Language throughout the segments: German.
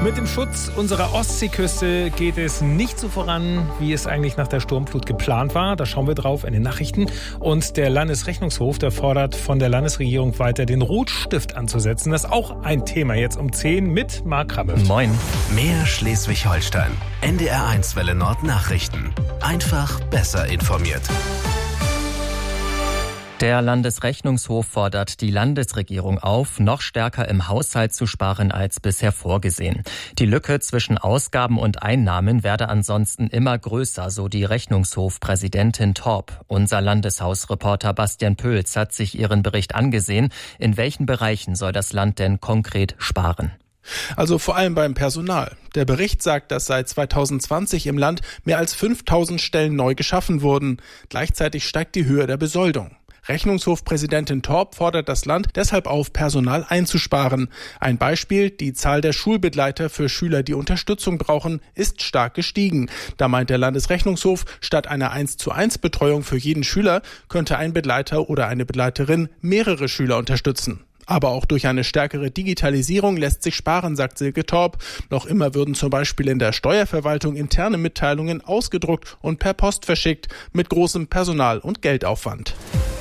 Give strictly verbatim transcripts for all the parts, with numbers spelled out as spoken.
Mit dem Schutz unserer Ostseeküste geht es nicht so voran, wie es eigentlich nach der Sturmflut geplant war. Da schauen wir drauf in den Nachrichten. Und der Landesrechnungshof, der fordert von der Landesregierung weiter, den Rotstift anzusetzen. Das ist auch ein Thema jetzt um zehn mit Marc Rabbelt. Moin. Mehr Schleswig-Holstein. N D R eins Welle Nord Nachrichten. Einfach besser informiert. Der Landesrechnungshof fordert die Landesregierung auf, noch stärker im Haushalt zu sparen als bisher vorgesehen. Die Lücke zwischen Ausgaben und Einnahmen werde ansonsten immer größer, so die Rechnungshofpräsidentin Torp. Unser Landeshausreporter Bastian Pölz hat sich ihren Bericht angesehen. In welchen Bereichen soll das Land denn konkret sparen? Also vor allem beim Personal. Der Bericht sagt, dass seit zweitausendzwanzig im Land mehr als fünftausend Stellen neu geschaffen wurden. Gleichzeitig steigt die Höhe der Besoldung. Rechnungshofpräsidentin Torp fordert das Land deshalb auf, Personal einzusparen. Ein Beispiel: Die Zahl der Schulbegleiter für Schüler, die Unterstützung brauchen, ist stark gestiegen. Da meint der Landesrechnungshof, statt einer eins zu eins Betreuung für jeden Schüler könnte ein Begleiter oder eine Begleiterin mehrere Schüler unterstützen. Aber auch durch eine stärkere Digitalisierung lässt sich sparen, sagt Silke Torp. Noch immer würden zum Beispiel in der Steuerverwaltung interne Mitteilungen ausgedruckt und per Post verschickt, mit großem Personal- und Geldaufwand.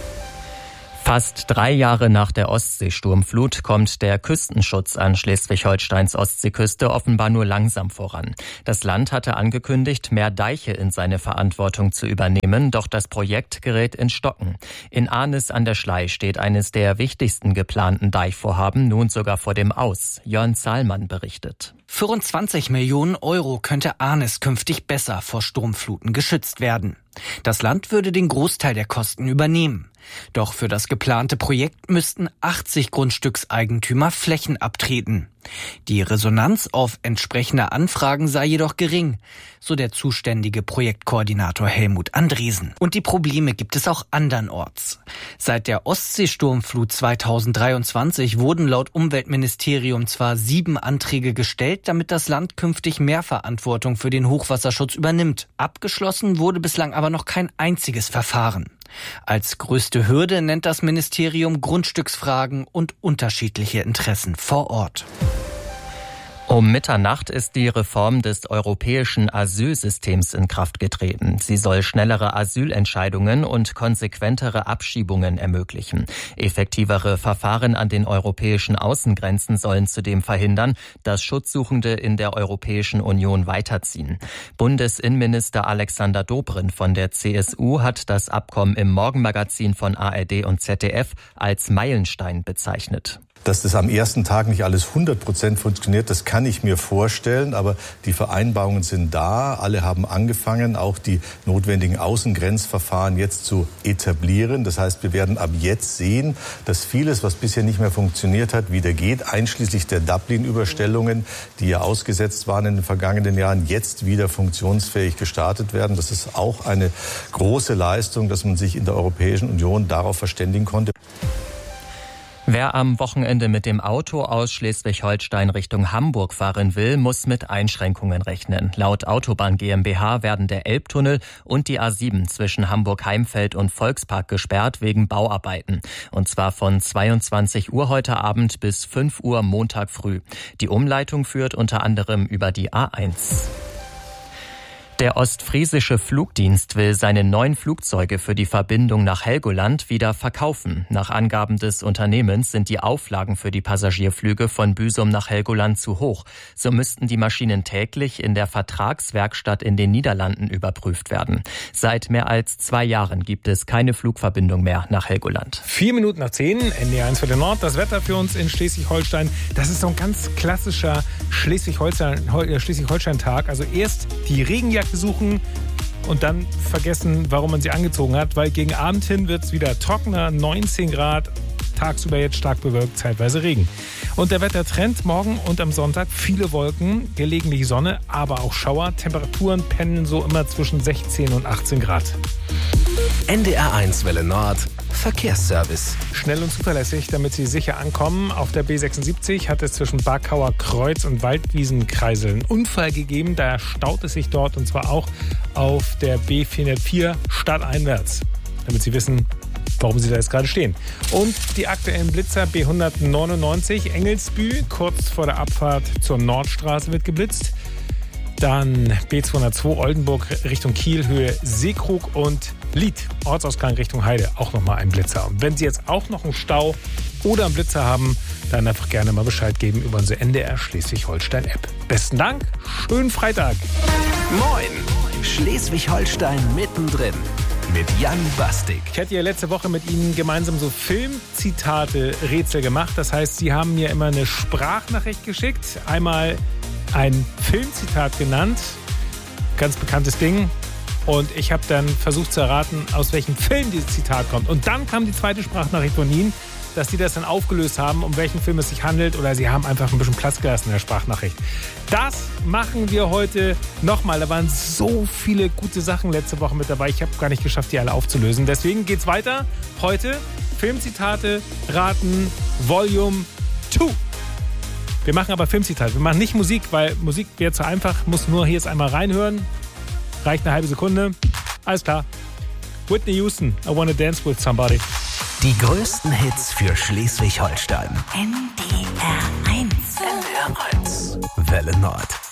Fast drei Jahre nach der Ostseesturmflut kommt der Küstenschutz an Schleswig-Holsteins Ostseeküste offenbar nur langsam voran. Das Land hatte angekündigt, mehr Deiche in seine Verantwortung zu übernehmen, doch das Projekt gerät ins Stocken. In Arnis an der Schlei steht eines der wichtigsten geplanten Deichvorhaben nun sogar vor dem Aus. Jörn Zahlmann berichtet. vierundzwanzig Millionen Euro könnte Arnis künftig besser vor Sturmfluten geschützt werden. Das Land würde den Großteil der Kosten übernehmen. Doch für das geplante Projekt müssten achtzig Grundstückseigentümer Flächen abtreten. Die Resonanz auf entsprechende Anfragen sei jedoch gering, so der zuständige Projektkoordinator Helmut Andresen. Und die Probleme gibt es auch andernorts. Seit der Ostseesturmflut zweitausenddreiundzwanzig wurden laut Umweltministerium zwar sieben Anträge gestellt, damit das Land künftig mehr Verantwortung für den Hochwasserschutz übernimmt. Abgeschlossen wurde bislang aber noch kein einziges Verfahren. Als größte Hürde nennt das Ministerium Grundstücksfragen und unterschiedliche Interessen vor Ort. Um Mitternacht ist die Reform des europäischen Asylsystems in Kraft getreten. Sie soll schnellere Asylentscheidungen und konsequentere Abschiebungen ermöglichen. Effektivere Verfahren an den europäischen Außengrenzen sollen zudem verhindern, dass Schutzsuchende in der Europäischen Union weiterziehen. Bundesinnenminister Alexander Dobrindt von der C S U hat das Abkommen im Morgenmagazin von A R D und Z D F als Meilenstein bezeichnet. Dass das am ersten Tag nicht alles hundert Prozent funktioniert, das kann ich mir vorstellen. Aber die Vereinbarungen sind da. Alle haben angefangen, auch die notwendigen Außengrenzverfahren jetzt zu etablieren. Das heißt, wir werden ab jetzt sehen, dass vieles, was bisher nicht mehr funktioniert hat, wieder geht. Einschließlich der Dublin-Überstellungen, die ja ausgesetzt waren in den vergangenen Jahren, jetzt wieder funktionsfähig gestartet werden. Das ist auch eine große Leistung, dass man sich in der Europäischen Union darauf verständigen konnte. Wer am Wochenende mit dem Auto aus Schleswig-Holstein Richtung Hamburg fahren will, muss mit Einschränkungen rechnen. Laut Autobahn GmbH werden der Elbtunnel und die A sieben zwischen Hamburg-Heimfeld und Volkspark gesperrt wegen Bauarbeiten. Und zwar von zweiundzwanzig Uhr heute Abend bis fünf Uhr Montag früh. Die Umleitung führt unter anderem über die A eins. Der ostfriesische Flugdienst will seine neuen Flugzeuge für die Verbindung nach Helgoland wieder verkaufen. Nach Angaben des Unternehmens sind die Auflagen für die Passagierflüge von Büsum nach Helgoland zu hoch. So müssten die Maschinen täglich in der Vertragswerkstatt in den Niederlanden überprüft werden. Seit mehr als zwei Jahren gibt es keine Flugverbindung mehr nach Helgoland. Vier Minuten nach zehn, N D R eins Welle Nord. Das Wetter für uns in Schleswig-Holstein, das ist so ein ganz klassischer Schleswig-Holstein, Schleswig-Holstein-Tag. Also erst die Regenjacke suchen und dann vergessen, warum man sie angezogen hat, weil gegen Abend hin wird es wieder trockener, neunzehn Grad, tagsüber jetzt stark bewölkt, zeitweise Regen. Und der Wettertrend morgen und am Sonntag: viele Wolken, gelegentlich Sonne, aber auch Schauer. Temperaturen pendeln so immer zwischen sechzehn und achtzehn Grad. N D R eins Welle Nord Verkehrsservice. Schnell und zuverlässig, damit Sie sicher ankommen. Auf der B sechsundsiebzig hat es zwischen Barkauer Kreuz und Waldwiesenkreisel einen Unfall gegeben. Da staut es sich dort, und zwar auch auf der B vierhundertvier stadteinwärts. Damit Sie wissen, warum sie da jetzt gerade stehen. Und die aktuellen Blitzer B hundertneunundneunzig Engelsbü, kurz vor der Abfahrt zur Nordstraße wird geblitzt. Dann B zweihundertzwei Oldenburg Richtung Kiel, Höhe Seekrug und Lied, Ortsausgang Richtung Heide, auch nochmal ein Blitzer. Und wenn Sie jetzt auch noch einen Stau oder einen Blitzer haben, dann einfach gerne mal Bescheid geben über unsere N D R Schleswig-Holstein-App. Besten Dank, schönen Freitag. Moin, Schleswig-Holstein mittendrin mit Jan Bastik. Ich hatte ja letzte Woche mit Ihnen gemeinsam so Filmzitate-Rätsel gemacht. Das heißt, Sie haben mir immer eine Sprachnachricht geschickt, einmal ein Filmzitat genannt, ganz bekanntes Ding. Und ich habe dann versucht zu erraten, aus welchem Film dieses Zitat kommt. Und dann kam die zweite Sprachnachricht von Ihnen, dass Sie das dann aufgelöst haben, um welchen Film es sich handelt. Oder Sie haben einfach ein bisschen Platz gelassen in der Sprachnachricht. Das machen wir heute nochmal. Da waren so viele gute Sachen letzte Woche mit dabei. Ich habe gar nicht geschafft, die alle aufzulösen. Deswegen geht's weiter. Heute Filmzitate raten Volume zwei. Wir machen aber Filmzitate. Wir machen nicht Musik, weil Musik wäre zu einfach. Muss nur hier jetzt einmal reinhören. Reicht eine halbe Sekunde. Alles klar. Whitney Houston, I Wanna Dance With Somebody. Die größten Hits für Schleswig-Holstein. N D R eins. N D R eins. Welle Nord.